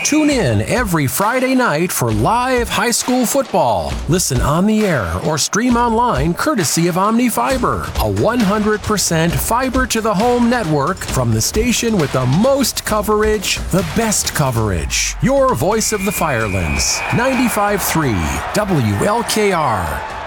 Tune in every Friday night for live high school football. Listen on the air or stream online courtesy of Omni Fiber, a 100% fiber to the home network from the station with the most coverage, the best coverage. Your voice of the Firelands, 95.3 WLKR.